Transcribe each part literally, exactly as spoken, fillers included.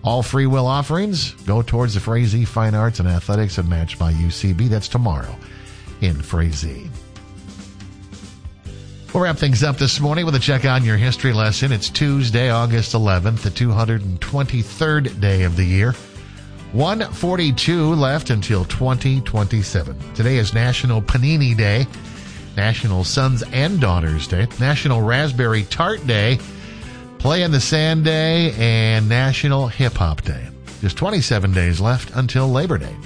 All free will offerings go towards the Frazee Fine Arts and Athletics and Matched by U C B. That's tomorrow in Frazee. We'll wrap things up this morning with a check on your history lesson. It's Tuesday, August eleventh, the two hundred twenty-third day of the year. one forty-two left until twenty twenty-seven. Today is National Panini Day, National Sons and Daughters Day, National Raspberry Tart Day, Play in the Sand Day, and National Hip Hop Day. Just twenty-seven days left until Labor Day.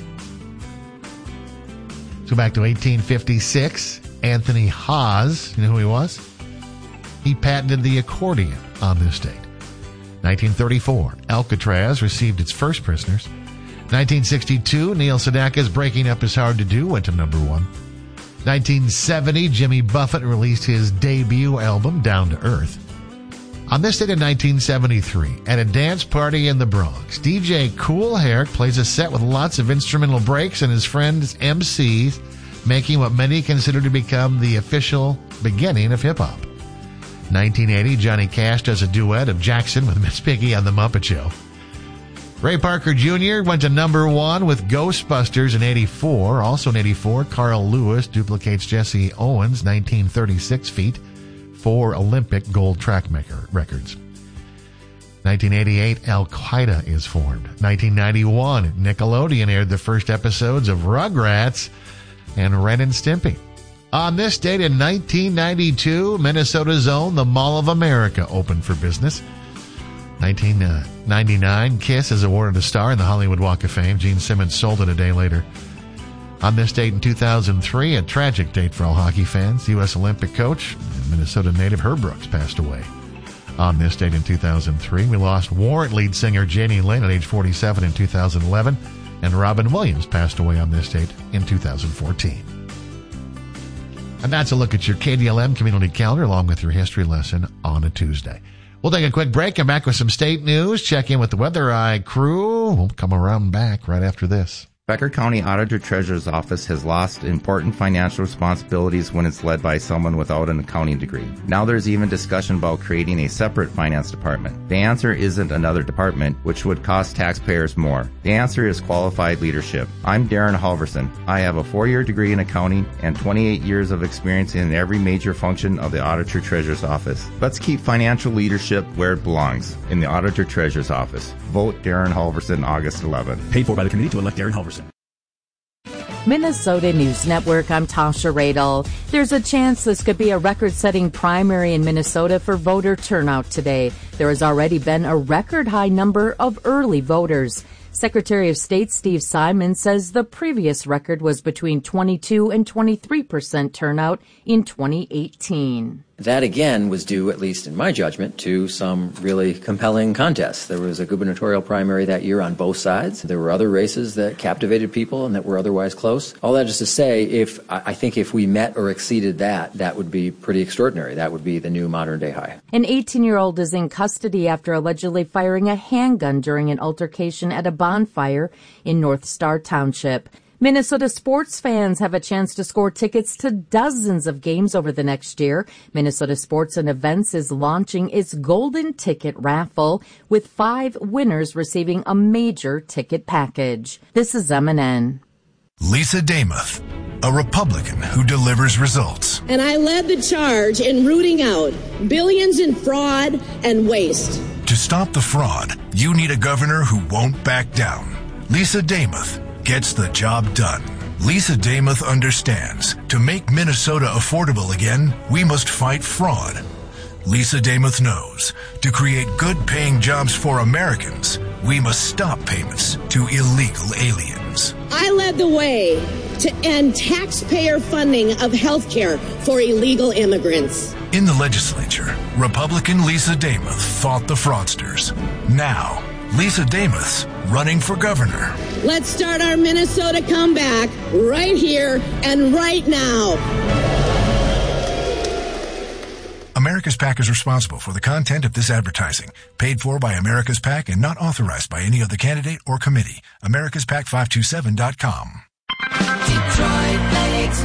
Let's go back to eighteen fifty-six. Anthony Haas, you know who he was? He patented the accordion on this date. nineteen thirty-four, Alcatraz received its first prisoners. nineteen sixty-two, Neil Sedaka's Breaking Up Is Hard to Do went to number one. nineteen seventy, Jimmy Buffett released his debut album, Down to Earth. On this date in nineteen seventy-three, at a dance party in the Bronx, D J Kool Herc plays a set with lots of instrumental breaks and his friends M Cs, making what many consider to become the official beginning of hip-hop. nineteen eighty, Johnny Cash does a duet of Jackson with Miss Piggy on The Muppet Show. Ray Parker Junior went to number one with Ghostbusters in eighty-four. Also in eighty-four, Carl Lewis duplicates Jesse Owens' nineteen thirty-six feat, four Olympic gold track maker records. nineteen eighty-eight, Al-Qaeda is formed. nineteen ninety-one, Nickelodeon aired the first episodes of Rugrats and Ren and Stimpy. On this date in nineteen ninety-two, Minnesota's own The Mall of America opened for business. nineteen ninety-nine, Kiss is awarded a star in the Hollywood Walk of Fame. Gene Simmons sold it a day later. On this date in two thousand three, a tragic date for all hockey fans, U S Olympic coach and Minnesota native Herb Brooks passed away. On this date in two thousand three, we lost Warrant lead singer Janie Lynn at age forty-seven in two thousand eleven, and Robin Williams passed away on this date in two thousand fourteen. And that's a look at your K D L M community calendar along with your history lesson on a Tuesday. We'll take a quick break, come back with some state news, check in with the Weather Eye crew. We'll come around back right after this. Becker County Auditor Treasurer's Office has lost important financial responsibilities when it's led by someone without an accounting degree. Now there's even discussion about creating a separate finance department. The answer isn't another department, which would cost taxpayers more. The answer is qualified leadership. I'm Darren Halverson. I have a four-year degree in accounting and twenty-eight years of experience in every major function of the Auditor Treasurer's Office. Let's keep financial leadership where it belongs, in the Auditor Treasurer's Office. Vote Darren Halverson August eleventh. Paid for by the committee to elect Darren Halverson. Minnesota News Network, I'm Tasha Radel. There's a chance this could be a record-setting primary in Minnesota for voter turnout today. There has already been a record-high number of early voters. Secretary of State Steve Simon says the previous record was between twenty-two and twenty-three percent turnout in twenty eighteen. That, again, was due, at least in my judgment, to some really compelling contests. There was a gubernatorial primary that year on both sides. There were other races that captivated people and that were otherwise close. All that is to say, if I think if we met or exceeded that, that would be pretty extraordinary. That would be the new modern-day high. An eighteen-year-old is in custody after allegedly firing a handgun during an altercation at a bonfire in North Star Township. Minnesota sports fans have a chance to score tickets to dozens of games over the next year. Minnesota Sports and Events is launching its Golden Ticket Raffle, with five winners receiving a major ticket package. This is M N N. Lisa Damuth, a Republican who delivers results. And I led the charge in rooting out billions in fraud and waste. To stop the fraud, you need a governor who won't back down. Lisa Damuth gets the job done. Lisa Damuth understands, to make Minnesota affordable again, we must fight fraud. Lisa Damuth knows, to create good-paying jobs for Americans, we must stop payments to illegal aliens. I led the way to end taxpayer funding of health care for illegal immigrants. In the legislature, Republican Lisa Damuth fought the fraudsters. Now, Lisa Damuth's running for governor. Let's start our Minnesota comeback right here and right now. America's PAC is responsible for the content of this advertising, paid for by America's PAC and not authorized by any other candidate or committee. Americas Pac five two seven dot com. Detroit Lakes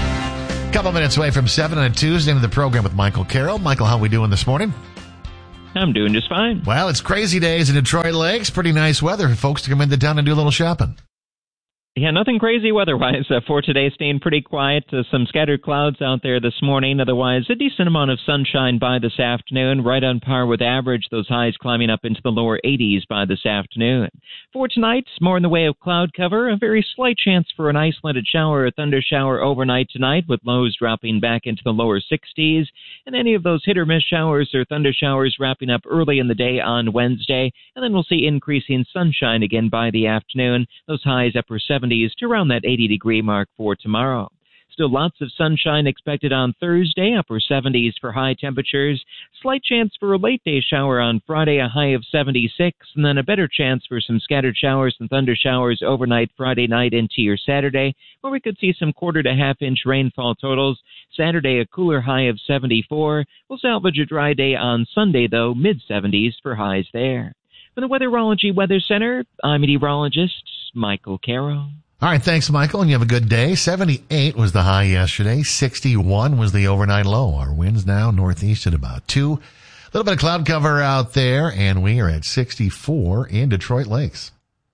weather. Couple minutes away from seven on a Tuesday into the program with Michael Carroll. Michael, how are we doing this morning? I'm doing just fine. Well, it's crazy days in Detroit Lakes. Pretty nice weather for folks to come into town and do a little shopping. Yeah, nothing crazy weather-wise uh, for today. Staying pretty quiet. Uh, some scattered clouds out there this morning. Otherwise, a decent amount of sunshine by this afternoon. Right on par with average. Those highs climbing up into the lower eighties by this afternoon. For tonight, more in the way of cloud cover. A very slight chance for an isolated shower or thunder shower overnight tonight, with lows dropping back into the lower sixties. And any of those hit-or-miss showers or thunder showers wrapping up early in the day on Wednesday. And then we'll see increasing sunshine again by the afternoon. Those highs upper seventies to around that eighty degree mark for tomorrow. Still lots of sunshine expected on Thursday, upper seventies for high temperatures. Slight chance for a late day shower on Friday, a high of seventy-six, and then a better chance for some scattered showers and thunder showers overnight Friday night into your Saturday, where we could see some quarter to half inch rainfall totals. Saturday, a cooler high of seventy-four. We'll salvage a dry day on Sunday, though, mid seventies for highs there. From the Weatherology Weather Center, I'm meteorologist Michael Carroll. All right, thanks, Michael, and you have a good day. seventy-eight was the high yesterday. sixty-one was the overnight low. Our winds now northeast at about two. A little bit of cloud cover out there, and we are at sixty-four in Detroit Lakes.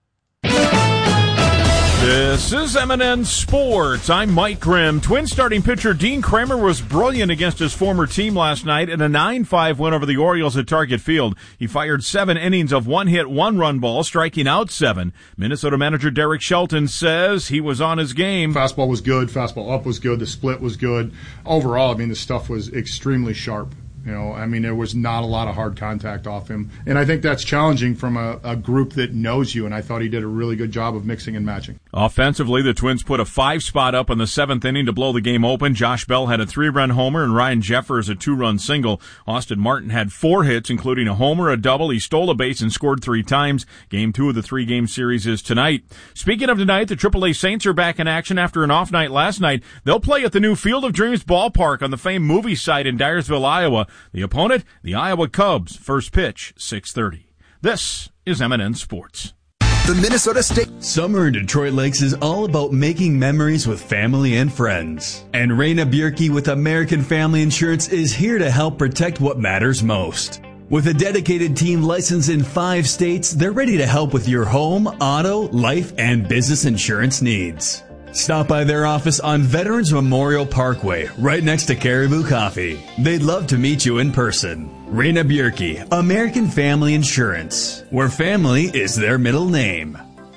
This is M and N Sports. I'm Mike Grimm. Twins starting pitcher Dean Kramer was brilliant against his former team last night in a nine five win over the Orioles at Target Field. He fired seven innings of one-hit, one-run ball, striking out seven. Minnesota manager Derek Shelton says he was on his game. Fastball was good. Fastball up was good. The split was good. Overall, I mean, the stuff was extremely sharp. You know, I mean, there was not a lot of hard contact off him. And I think that's challenging from a, a group that knows you, and I thought he did a really good job of mixing and matching. Offensively, the Twins put a five spot up in the seventh inning to blow the game open. Josh Bell had a three-run homer, and Ryan Jeffers a two-run single. Austin Martin had four hits, including a homer, a double. He stole a base and scored three times. Game two of the three-game series is tonight. Speaking of tonight, the triple A Saints are back in action after an off night last night. They'll play at the new Field of Dreams ballpark on the famed movie site in Dyersville, Iowa. The opponent, the Iowa Cubs. First pitch, six thirty. This is M and N Sports. The Minnesota State. Summer in Detroit Lakes is all about making memories with family and friends. And Raina Bjerke with American Family Insurance is here to help protect what matters most. With a dedicated team licensed in five states, they're ready to help with your home, auto, life, and business insurance needs. Stop by their office on Veterans Memorial Parkway, right next to Caribou Coffee. They'd love to meet you in person. Raina Bjerke, American Family Insurance, where family is their middle name.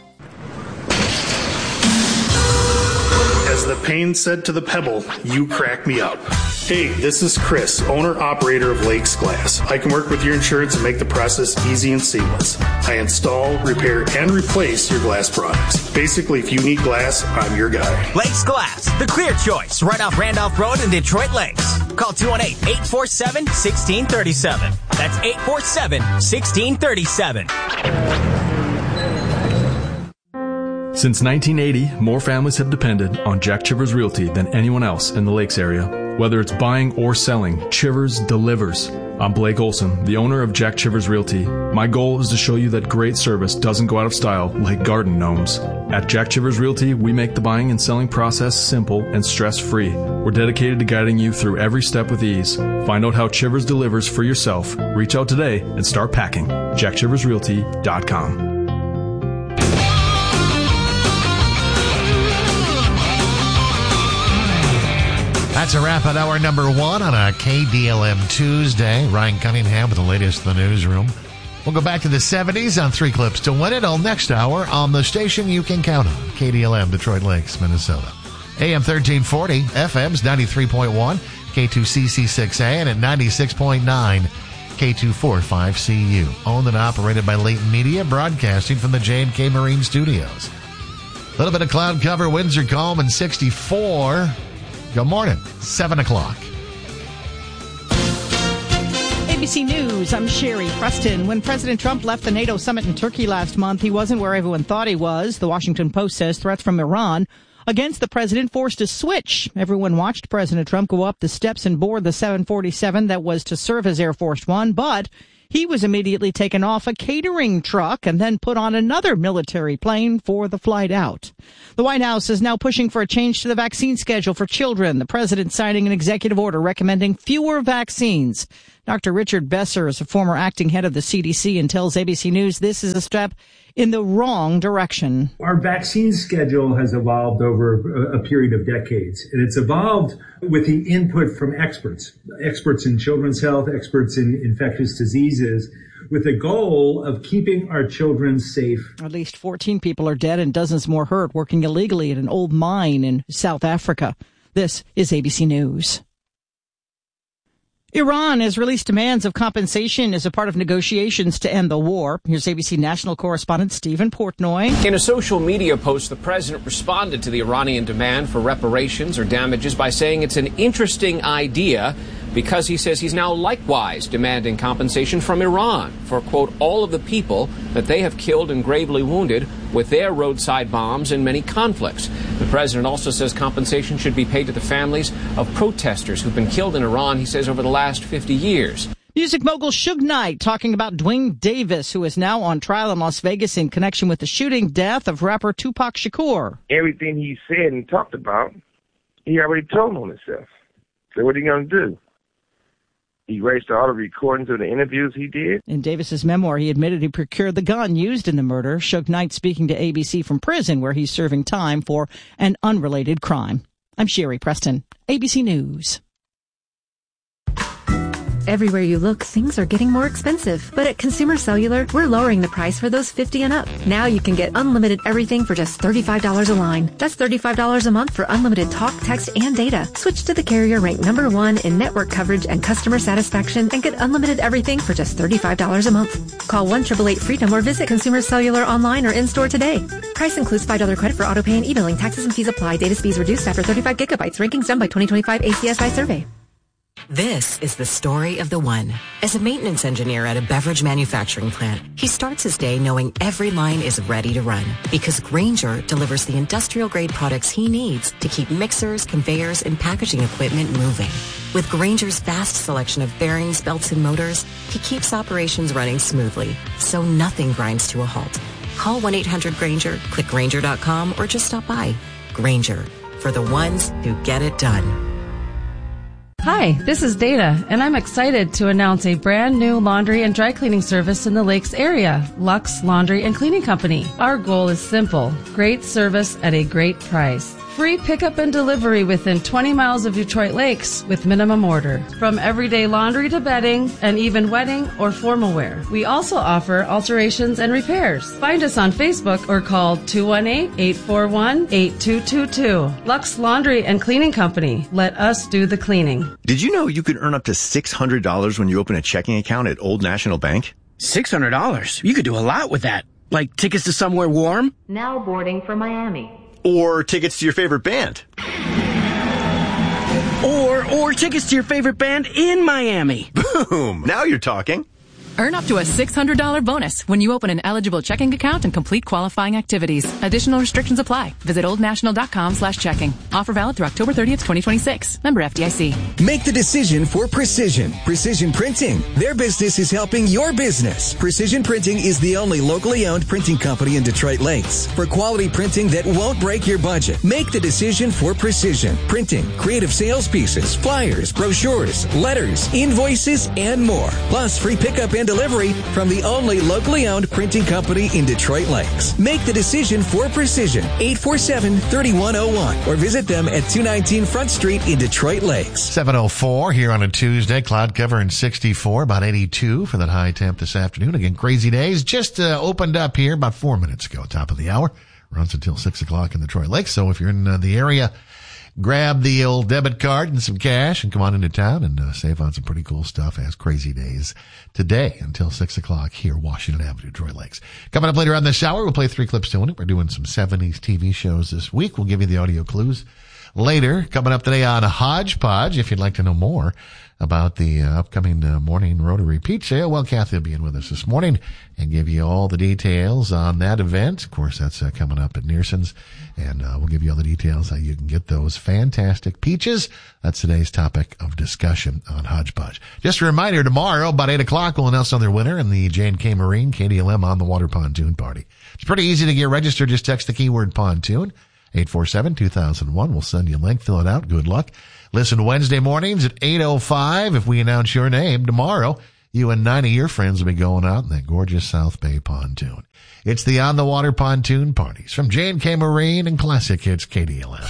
As the pain said to the pebble, you crack me up. Hey, this is Chris, owner-operator of Lakes Glass. I can work with your insurance and make the process easy and seamless. I install, repair, and replace your glass products. Basically, if you need glass, I'm your guy. Lakes Glass, the clear choice, right off Randolph Road in Detroit Lakes. Call two one eight, eight four seven, one six three seven. That's eight four seven, one six three seven. Since nineteen eighty, more families have depended on Jack Chivers Realty than anyone else in the Lakes area. Whether it's buying or selling, Chivers delivers. I'm Blake Olson, the owner of Jack Chivers Realty. My goal is to show you that great service doesn't go out of style like garden gnomes. At Jack Chivers Realty, we make the buying and selling process simple and stress-free. We're dedicated to guiding you through every step with ease. Find out how Chivers delivers for yourself. Reach out today and start packing. jack chivers realty dot com. That's a wrap at hour number one on a K D L M Tuesday. Ryan Cunningham with the latest in the newsroom. We'll go back to the seventies on Three Clips to Win It all next hour on the station you can count on, K D L M, Detroit Lakes, Minnesota. A M thirteen forty, F M's ninety-three point one, K two C C six A, and at ninety-six point nine, K two forty-five C U. Owned and operated by Leighton Media, broadcasting from the J and K Marine Studios. A little bit of cloud cover, winds are calm, and sixty-four. Good morning, seven o'clock. A B C News, I'm Sherry Preston. When President Trump left the NATO summit in Turkey last month, he wasn't where everyone thought he was. The Washington Post says threats from Iran against the president forced a switch. Everyone watched President Trump go up the steps and board the seven forty-seven that was to serve as Air Force One, but he was immediately taken off a catering truck and then put on another military plane for the flight out. The White House is now pushing for a change to the vaccine schedule for children. The president signing an executive order recommending fewer vaccines. Doctor Richard Besser is a former acting head of the C D C and tells A B C News this is a step in the wrong direction. Our vaccine schedule has evolved over a period of decades, and it's evolved with the input from experts, experts in children's health, experts in infectious diseases, with the goal of keeping our children safe. At least fourteen people are dead and dozens more hurt working illegally at an old mine in South Africa. This is A B C News. Iran has released demands of compensation as a part of negotiations to end the war. Here's A B C national correspondent Stephen Portnoy. In a social media post, the president responded to the Iranian demand for reparations or damages by saying it's an interesting idea because he says he's now likewise demanding compensation from Iran for, quote, all of the people that they have killed and gravely wounded with their roadside bombs in many conflicts. The president also says compensation should be paid to the families of protesters who've been killed in Iran, he says, over the last fifty years. Music mogul Suge Knight talking about Dwayne Davis, who is now on trial in Las Vegas in connection with the shooting death of rapper Tupac Shakur. Everything he said and talked about, he already told on himself. So what are you going to do? He erased all the recordings of the interviews he did. In Davis's memoir, he admitted he procured the gun used in the murder. Suge Knight speaking to A B C from prison, where he's serving time for an unrelated crime. I'm Sherry Preston, A B C News. Everywhere you look, things are getting more expensive. But at Consumer Cellular, we're lowering the price for those fifty and up. Now you can get unlimited everything for just thirty-five dollars a line. That's thirty-five dollars a month for unlimited talk, text, and data. Switch to the carrier ranked number one in network coverage and customer satisfaction and get unlimited everything for just thirty-five dollars a month. Call one eight eight eight freedom or visit Consumer Cellular online or in-store today. Price includes five dollars credit for auto pay and e-billing. Taxes and fees apply. Data speeds reduced after thirty-five gigabytes. Rankings done by twenty twenty-five A C S I survey. This is the story of the one. As a maintenance engineer at a beverage manufacturing plant, he starts his day knowing every line is ready to run because Grainger delivers the industrial-grade products he needs to keep mixers, conveyors, and packaging equipment moving. With Grainger's vast selection of bearings, belts, and motors, he keeps operations running smoothly, so nothing grinds to a halt. Call one eight hundred Grainger, click Grainger dot com, or just stop by. Grainger, for the ones who get it done. Hi, this is Dana, and I'm excited to announce a brand new laundry and dry cleaning service in the Lakes area, Lux Laundry and Cleaning Company. Our goal is simple: great service at a great price. Free pickup and delivery within twenty miles of Detroit Lakes with minimum order. From everyday laundry to bedding and even wedding or formal wear. We also offer alterations and repairs. Find us on Facebook or call two one eight, eight four one, eight two two two. Lux Laundry and Cleaning Company. Let us do the cleaning. Did you know you could earn up to six hundred dollars when you open a checking account at Old National Bank? six hundred dollars? You could do a lot with that. Like tickets to somewhere warm? Now boarding for Miami. Or tickets to your favorite band. Or, or tickets to your favorite band in Miami. Boom! Now you're talking. Earn up to a six hundred dollars bonus when you open an eligible checking account and complete qualifying activities. Additional restrictions apply. Visit oldnational.com slash checking. Offer valid through October thirtieth, twenty twenty-six. Member F D I C. Make the decision for Precision. Precision Printing. Their business is helping your business. Precision Printing is the only locally owned printing company in Detroit Lakes. For quality printing that won't break your budget, make the decision for Precision Printing. Creative sales pieces, flyers, brochures, letters, invoices, and more. Plus free pickup and delivery from the only locally owned printing company in Detroit Lakes. Make the decision for Precision. eight four seven, three one zero one or visit them at two nineteen Front Street in Detroit Lakes. seven oh four here on a Tuesday. Cloud cover in sixty-four, about eighty-two for that high temp this afternoon. Again, crazy days. Just uh, opened up here about four minutes ago, top of the hour. Runs until six o'clock in Detroit Lakes. So if you're in uh, the area, grab the old debit card and some cash and come on into town and uh, save on some pretty cool stuff as crazy days today until six o'clock here, Washington Avenue, Detroit Lakes. Coming up later on this hour, we'll play three clips to it. We're doing some seventies T V shows this week. We'll give you the audio clues later. Coming up today on Hodgepodge, if you'd like to know more about the uh, upcoming uh, morning Rotary Peach Sale. Well, Kathy will be in with us this morning and give you all the details on that event. Of course, that's uh, coming up at Nearson's, and uh, we'll give you all the details how you can get those fantastic peaches. That's today's topic of discussion on Hodgepodge. Just a reminder, tomorrow, about eight o'clock, we'll announce their winner in the J and K Marine K D L M On the Water Pontoon Party. It's pretty easy to get registered. Just text the keyword pontoon, eight four seven, two thousand one. We'll send you a link. Fill it out. Good luck. Listen Wednesday mornings at eight oh five. If we announce your name tomorrow, you and nine of your friends will be going out in that gorgeous South Bay pontoon. It's the On the Water Pontoon Parties from J and K Marine and Classic Hits K D L M.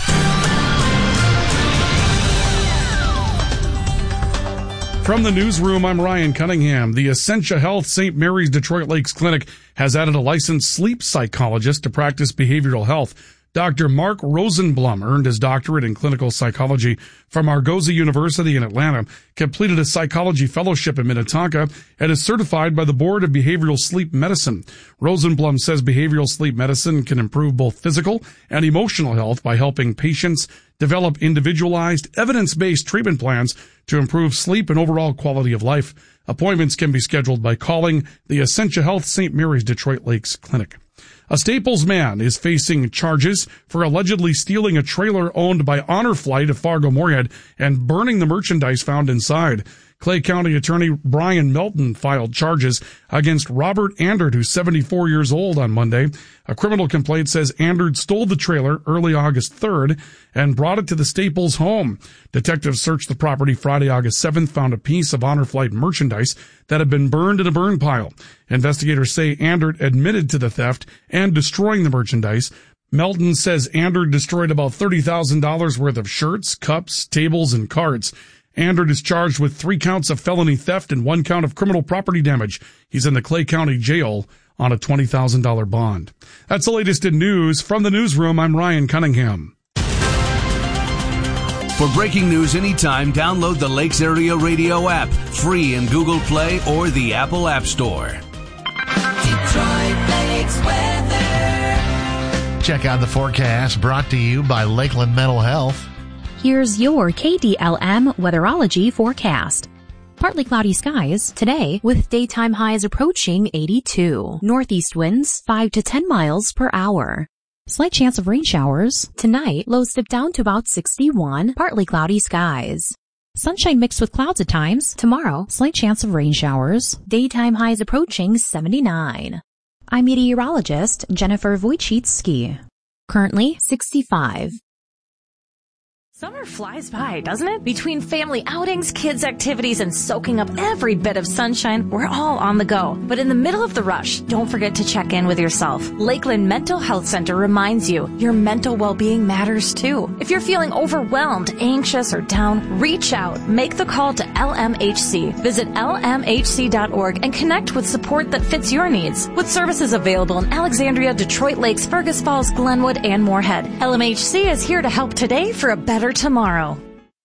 From the newsroom, I'm Ryan Cunningham. The Essentia Health Saint Mary's Detroit Lakes Clinic has added a licensed sleep psychologist to practice behavioral health. Doctor Mark Rosenblum earned his doctorate in clinical psychology from Argosy University in Atlanta, completed a psychology fellowship in Minnetonka, and is certified by the Board of Behavioral Sleep Medicine. Rosenblum says behavioral sleep medicine can improve both physical and emotional health by helping patients develop individualized, evidence-based treatment plans to improve sleep and overall quality of life. Appointments can be scheduled by calling the Essentia Health Saint Mary's Detroit Lakes Clinic. A Staples man is facing charges for allegedly stealing a trailer owned by Honor Flight of Fargo-Moorhead and burning the merchandise found inside. Clay County Attorney Brian Melton filed charges against Robert Andert, who's seventy-four years old, on Monday. A criminal complaint says Andert stole the trailer early August third and brought it to the Staples home. Detectives searched the property Friday, August seventh, found a piece of Honor Flight merchandise that had been burned in a burn pile. Investigators say Andert admitted to the theft and destroying the merchandise. Melton says Andert destroyed about thirty thousand dollars worth of shirts, cups, tables, and cards. Andert is charged with three counts of felony theft and one count of criminal property damage. He's in the Clay County Jail on a twenty thousand dollars bond. That's the latest in news. From the newsroom, I'm Ryan Cunningham. For breaking news anytime, download the Lakes Area Radio app, free in Google Play or the Apple App Store. Detroit Lakes weather. Check out the forecast brought to you by Lakeland Mental Health. Here's your K D L M weatherology forecast. Partly cloudy skies today with daytime highs approaching eighty-two. Northeast winds five to ten miles per hour. Slight chance of rain showers. Tonight, lows dip down to about sixty-one. Partly cloudy skies. Sunshine mixed with clouds at times. Tomorrow, slight chance of rain showers. Daytime highs approaching seventy-nine. I'm meteorologist Jennifer Wojcicki. Currently sixty-five. Summer flies by, doesn't it? Between family outings, kids' activities, and soaking up every bit of sunshine, we're all on the go. But in the middle of the rush, don't forget to check in with yourself. Lakeland Mental Health Center reminds you your mental well-being matters too. If you're feeling overwhelmed, anxious, or down, reach out. Make the call to L M H C. Visit L M H C dot org and connect with support that fits your needs. With services available in Alexandria, Detroit Lakes, Fergus Falls, Glenwood, and Moorhead, L M H C is here to help today for a better tomorrow.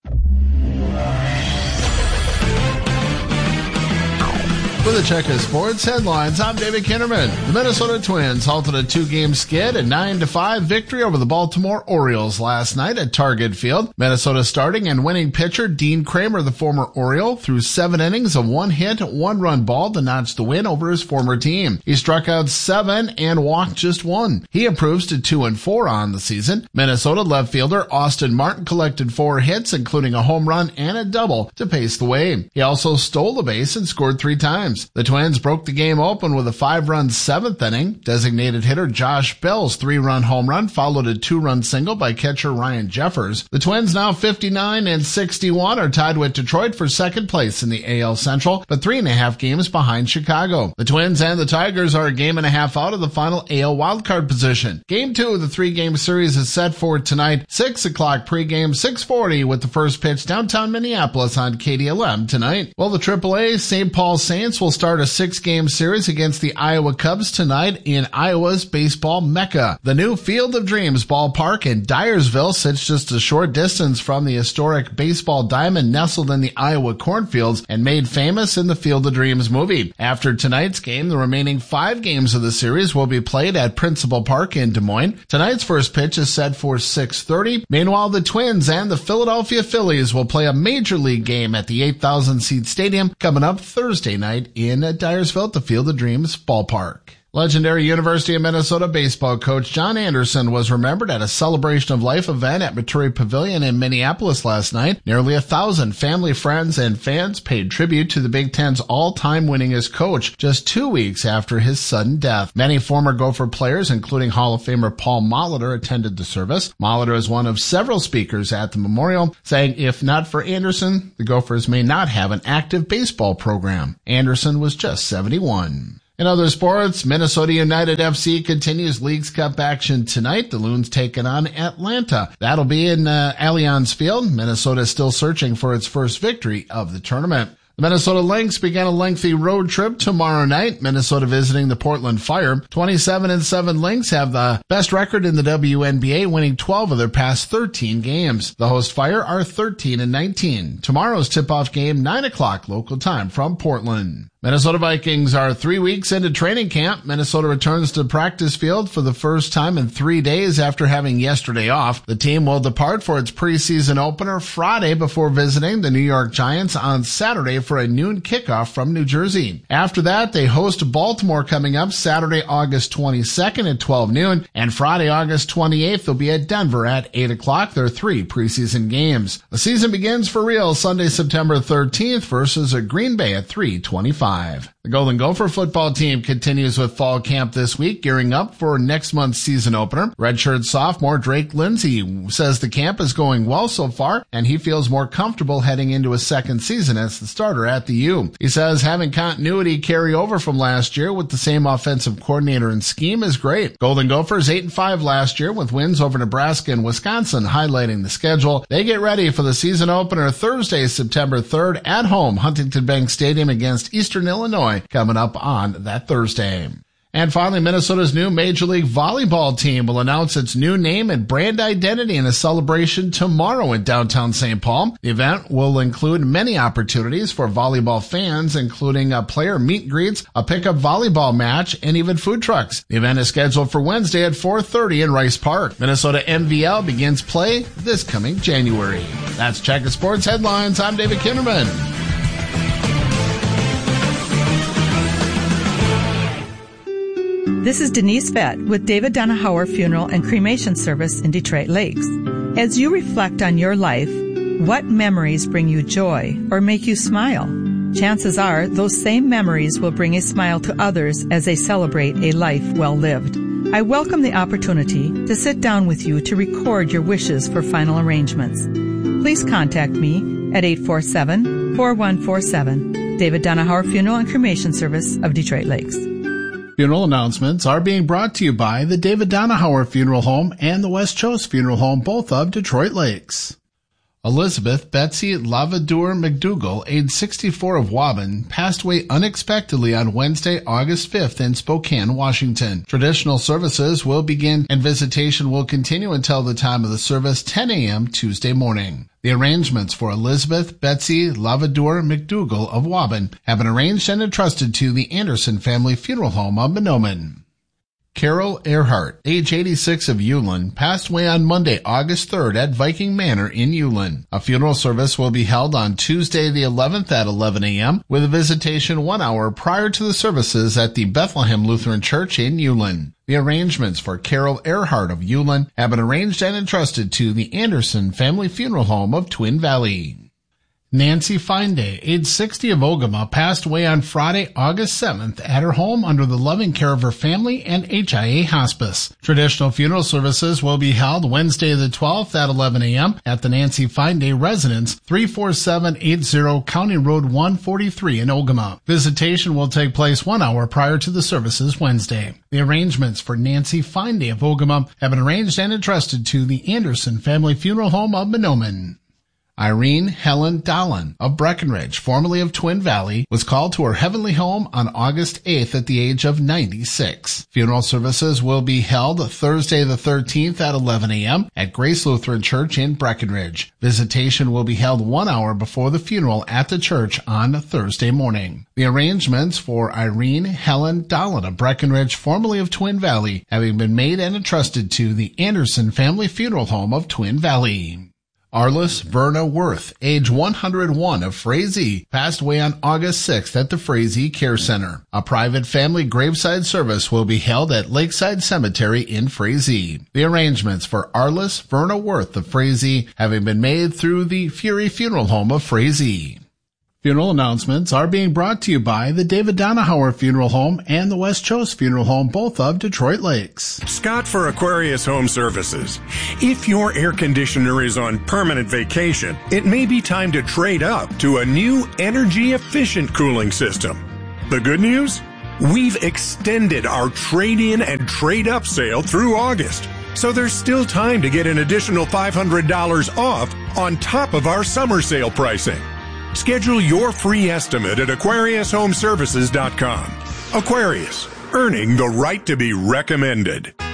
For the Check of Sports headlines, I'm David Kinnerman. The Minnesota Twins halted a two-game skid, a nine to five victory over the Baltimore Orioles last night at Target Field. Minnesota starting and winning pitcher Dean Kramer, the former Oriole, threw seven innings of one hit, one run ball to notch the win over his former team. He struck out seven and walked just one. He improves to two and four on the season. Minnesota left fielder Austin Martin collected four hits, including a home run and a double to pace the way. He also stole the base and scored three times. The Twins broke the game open with a five-run seventh inning. Designated hitter Josh Bell's three-run home run followed a two-run single by catcher Ryan Jeffers. The Twins, now fifty-nine and sixty-one, are tied with Detroit for second place in the A L Central, but three and a half games behind Chicago. The Twins and the Tigers are a game and a half out of the final A L wildcard position. Game two of the three-game series is set for tonight, six o'clock pregame, six forty with the first pitch downtown Minneapolis on K D L M tonight. Well, the triple A Saint Paul Saints will will start a six-game series against the Iowa Cubs tonight in Iowa's baseball mecca. The new Field of Dreams ballpark in Dyersville sits just a short distance from the historic baseball diamond nestled in the Iowa cornfields and made famous in the Field of Dreams movie. After tonight's game, the remaining five games of the series will be played at Principal Park in Des Moines. Tonight's first pitch is set for six thirty. Meanwhile, the Twins and the Philadelphia Phillies will play a major league game at the eight thousand seat stadium coming up Thursday night in Dyersville at the Field of Dreams ballpark. Legendary University of Minnesota baseball coach John Anderson was remembered at a Celebration of Life event at Maturi Pavilion in Minneapolis last night. Nearly a thousand family, friends, and fans paid tribute to the Big Ten's all-time winningest coach just two weeks after his sudden death. Many former Gopher players, including Hall of Famer Paul Molitor, attended the service. Molitor is one of several speakers at the memorial, saying if not for Anderson, the Gophers may not have an active baseball program. Anderson was just seventy-one. In other sports, Minnesota United F C continues Leagues Cup action tonight. The Loons taking on Atlanta. That'll be in uh, Allianz Field. Minnesota is still searching for its first victory of the tournament. The Minnesota Lynx began a lengthy road trip tomorrow night. Minnesota visiting the Portland Fire. twenty-seven and seven Lynx have the best record in the W N B A, winning twelve of their past thirteen games. The host Fire are thirteen and nineteen. Tomorrow's tip-off game, nine o'clock local time from Portland. Minnesota Vikings are three weeks into training camp. Minnesota returns to practice field for the first time in three days after having yesterday off. The team will depart for its preseason opener Friday before visiting the New York Giants on Saturday for a noon kickoff from New Jersey. After that, they host Baltimore coming up Saturday, August twenty-second at twelve noon, and Friday, August twenty-eighth, they'll be at Denver at eight o'clock. There are three preseason games. The season begins for real Sunday, September thirteenth versus a Green Bay at three twenty-five. The Golden Gopher football team continues with fall camp this week, gearing up for next month's season opener. Redshirt sophomore Drake Lindsay says the camp is going well so far, and he feels more comfortable heading into a second season as the starter at the U. He says having continuity carry over from last year with the same offensive coordinator and scheme is great. Golden Gophers eight and five last year with wins over Nebraska and Wisconsin highlighting the schedule. They get ready for the season opener Thursday, September third at home, Huntington Bank Stadium against Eastern Illinois, coming up on that Thursday. And finally, Minnesota's new Major League Volleyball team will announce its new name and brand identity in a celebration tomorrow in downtown Saint Paul. The event will include many opportunities for volleyball fans, including a player meet and greets, a pickup volleyball match, and even food trucks. The event is scheduled for Wednesday at four thirty in Rice Park. Minnesota M V L begins play this coming January. That's Checker Sports Headlines. I'm David Kinderman. This is Denise Fett with David Donahauer Funeral and Cremation Service in Detroit Lakes. As you reflect on your life, what memories bring you joy or make you smile? Chances are those same memories will bring a smile to others as they celebrate a life well lived. I welcome the opportunity to sit down with you to record your wishes for final arrangements. Please contact me at eight four seven, four one four seven. David Donahauer Funeral and Cremation Service of Detroit Lakes. Funeral announcements are being brought to you by the David Donahauer Funeral Home and the West Choate Funeral Home, both of Detroit Lakes. Elizabeth Betsy Lavadour McDougall, age sixty-four of Waban, passed away unexpectedly on Wednesday, August fifth in Spokane, Washington. Traditional services will begin and visitation will continue until the time of the service, ten a.m. Tuesday morning. The arrangements for Elizabeth Betsy Lavadour McDougall of Waban have been arranged and entrusted to the Anderson Family Funeral Home of Mahnomen. Carol Earhart, age eighty-six of Ulen, passed away on Monday, August third at Viking Manor in Ulen. A funeral service will be held on Tuesday the eleventh at eleven a.m. with a visitation one hour prior to the services at the Bethlehem Lutheran Church in Ulen. The arrangements for Carol Earhart of Ulen have been arranged and entrusted to the Anderson Family Funeral Home of Twin Valley. Nancy Fineday, age sixty of Ogama, passed away on Friday, August seventh at her home under the loving care of her family and H I A Hospice. Traditional funeral services will be held Wednesday the twelfth at eleven a.m. at the Nancy Fineday Residence, three four seven eight zero County Road one forty-three in Ogama. Visitation will take place one hour prior to the services Wednesday. The arrangements for Nancy Fineday of Ogama have been arranged and entrusted to the Anderson Family Funeral Home of Mahnomen. Irene Helen Dahlen of Breckenridge, formerly of Twin Valley, was called to her heavenly home on August eighth at the age of ninety-six. Funeral services will be held Thursday the thirteenth at eleven a.m. at Grace Lutheran Church in Breckenridge. Visitation will be held one hour before the funeral at the church on Thursday morning. The arrangements for Irene Helen Dahlen of Breckenridge, formerly of Twin Valley, having been made and entrusted to the Anderson Family Funeral Home of Twin Valley. Arliss Verna Worth, age one hundred one, of Frazee, passed away on August sixth at the Frazee Care Center. A private family graveside service will be held at Lakeside Cemetery in Frazee. The arrangements for Arliss Verna Worth of Frazee having been made through the Fury Funeral Home of Frazee. Funeral announcements are being brought to you by the David Donahauer Funeral Home and the West Chose Funeral Home, both of Detroit Lakes. Scott for Aquarius Home Services. If your air conditioner is on permanent vacation, it may be time to trade up to a new energy-efficient cooling system. The good news? We've extended our trade-in and trade-up sale through August, so there's still time to get an additional five hundred dollars off on top of our summer sale pricing. Schedule your free estimate at Aquarius Home Services dot com. Aquarius, earning the right to be recommended.